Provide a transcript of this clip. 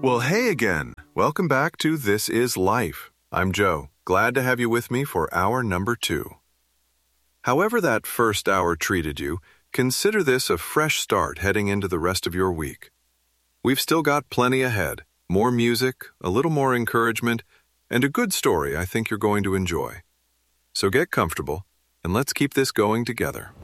Well, hey again. Welcome back to This Is Life. I'm Joe. Glad to have you with me for hour number 2. However that first hour treated you, consider this a fresh start heading into the rest of your week. We've still got plenty ahead. More music, a little more encouragement, and a good story I think you're going to enjoy. So get comfortable, and let's keep this going together.